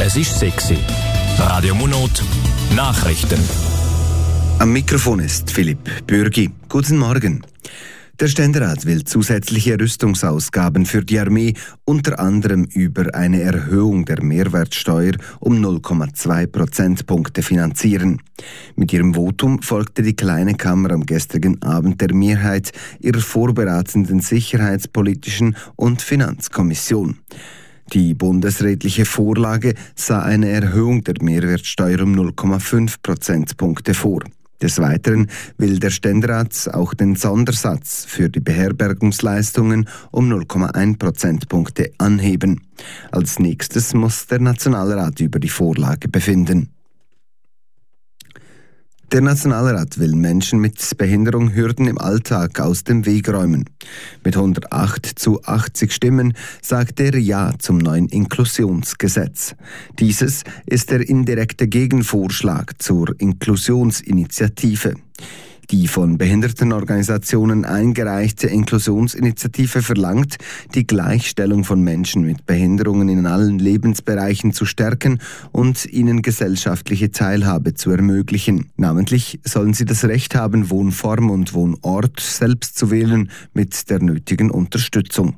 Es ist 6 Uhr. Radio Munot, Nachrichten. Am Mikrofon ist Philipp Bürgi. Guten Morgen. Der Ständerat will zusätzliche Rüstungsausgaben für die Armee unter anderem über eine Erhöhung der Mehrwertsteuer um 0,2 Prozentpunkte finanzieren. Mit ihrem Votum folgte die Kleine Kammer am gestrigen Abend der Mehrheit ihrer vorberatenden Sicherheitspolitischen und Finanzkommission. Die bundesrätliche Vorlage sah eine Erhöhung der Mehrwertsteuer um 0,5 Prozentpunkte vor. Des Weiteren will der Ständerat auch den Sondersatz für die Beherbergungsleistungen um 0,1 Prozentpunkte anheben. Als nächstes muss der Nationalrat über die Vorlage befinden. Der Nationalrat will Menschen mit Behinderung Hürden im Alltag aus dem Weg räumen. Mit 108:80 Stimmen sagt er Ja zum neuen Inklusionsgesetz. Dieses ist der indirekte Gegenvorschlag zur Inklusionsinitiative. Die von Behindertenorganisationen eingereichte Inklusionsinitiative verlangt, die Gleichstellung von Menschen mit Behinderungen in allen Lebensbereichen zu stärken und ihnen gesellschaftliche Teilhabe zu ermöglichen. Namentlich sollen sie das Recht haben, Wohnform und Wohnort selbst zu wählen, mit der nötigen Unterstützung.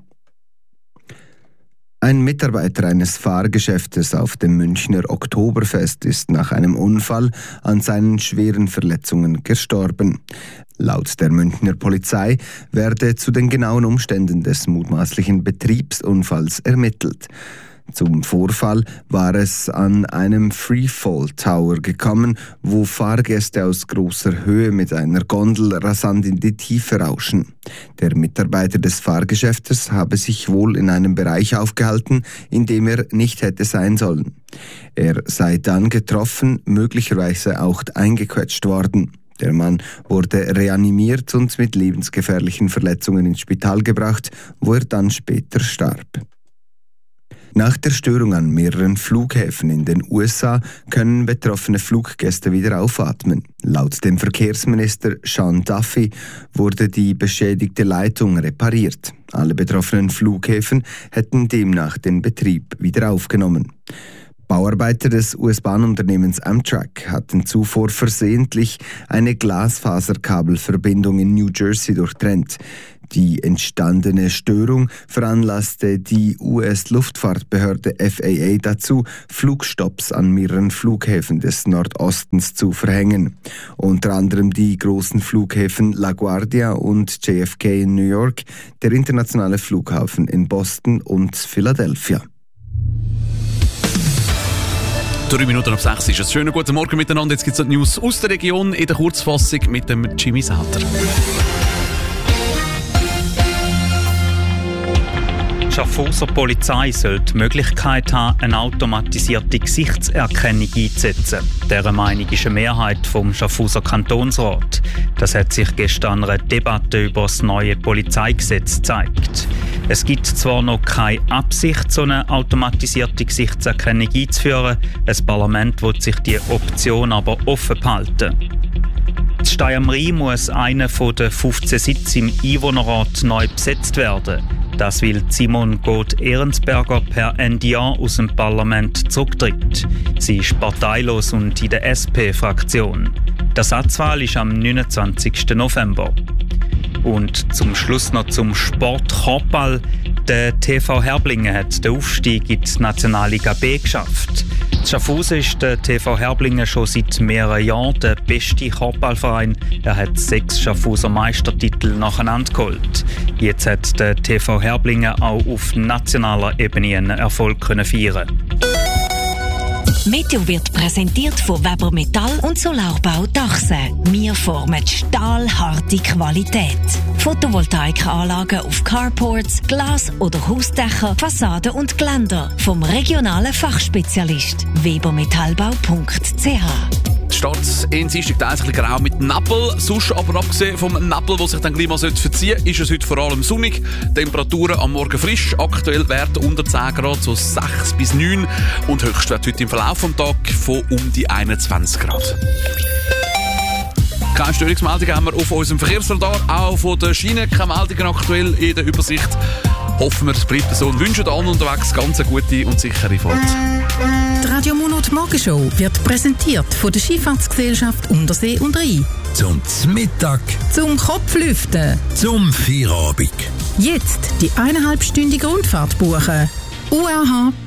Ein Mitarbeiter eines Fahrgeschäftes auf dem Münchner Oktoberfest ist nach einem Unfall an seinen schweren Verletzungen gestorben. Laut der Münchner Polizei werde zu den genauen Umständen des mutmaßlichen Betriebsunfalls ermittelt. Zum Vorfall war es an einem Freefall Tower gekommen, wo Fahrgäste aus großer Höhe mit einer Gondel rasant in die Tiefe rauschen. Der Mitarbeiter des Fahrgeschäftes habe sich wohl in einem Bereich aufgehalten, in dem er nicht hätte sein sollen. Er sei dann getroffen, möglicherweise auch eingequetscht worden. Der Mann wurde reanimiert und mit lebensgefährlichen Verletzungen ins Spital gebracht, wo er dann später starb. Nach der Störung an mehreren Flughäfen in den USA können betroffene Fluggäste wieder aufatmen. Laut dem Verkehrsminister Sean Duffy wurde die beschädigte Leitung repariert. Alle betroffenen Flughäfen hätten demnach den Betrieb wieder aufgenommen. Bauarbeiter des US-Bahnunternehmens Amtrak hatten zuvor versehentlich eine Glasfaserkabelverbindung in New Jersey durchtrennt. Die entstandene Störung veranlasste die US-Luftfahrtbehörde FAA dazu, Flugstopps an mehreren Flughäfen des Nordostens zu verhängen. Unter anderem die großen Flughäfen LaGuardia und JFK in New York, der internationale Flughafen in Boston und Philadelphia. 3 Minuten ab 6 ist es. Schönen guten Morgen miteinander. Jetzt gibt es die News aus der Region in der Kurzfassung mit dem Jimmy Salter. Die Schaffhauser Polizei soll die Möglichkeit haben, eine automatisierte Gesichtserkennung einzusetzen. Dieser Meinung ist eine Mehrheit vom Schaffhauser Kantonsrat. Das hat sich gestern einer Debatte über das neue Polizeigesetz gezeigt. Es gibt zwar noch keine Absicht, so eine automatisierte Gesichtserkennung einzuführen. Das Parlament will sich die Option aber offen behalten. In Stey am Rhein muss einer der 15 Sitze im Einwohnerrat neu besetzt werden. Das will Simon Goth-Ehrensberger per NDA aus dem Parlament zurücktritt. Sie ist parteilos und in der SP-Fraktion. Die Ersatzwahl ist am 29. November. Und zum Schluss noch zum Sport Korbball. Der TV Herblingen hat den Aufstieg in die Nationalliga B geschafft. In Schaffhausen ist der TV Herblingen schon seit mehreren Jahren der beste Korbballverein. Er hat 6 Schaffhauser Meistertitel nacheinander geholt. Jetzt hat der TV Herblingen auch auf nationaler Ebene einen Erfolg feiern. Meteo wird präsentiert von Weber Metall und Solarbau Dachse. Wir formen stahlharte Qualität. Photovoltaikanlagen auf Carports, Glas- oder Hausdächer, Fassaden und Geländer. Vom regionalen Fachspezialist webermetallbau.ch. Die Stadt in Dienstag teils ein bisschen grau mit Nebel. Sonst aber abgesehen vom Nebel, der sich dann gleich mal verziehen sollte, ist es heute vor allem sonnig. Temperaturen am Morgen frisch. Aktuell Werte unter 10 Grad, so 6 bis 9. Und Höchstwert heute im Verlauf des Tages von um die 21 Grad. Keine Störungsmeldungen haben wir auf unserem Verkehrsradar. Auch von der Schiene keine Meldungen aktuell in der Übersicht. Hoffen wir, es bleibt so und wünschen allen unterwegs ganz eine gute und sichere Fahrt. Die Radio Monat Morgenshow wird präsentiert von der Schifffahrtsgesellschaft Untersee und Rhein. Zum Mittag, Zum Kopflüften. zum Feierabend. Jetzt die 1,5-stündige Rundfahrt buchen. urh.ch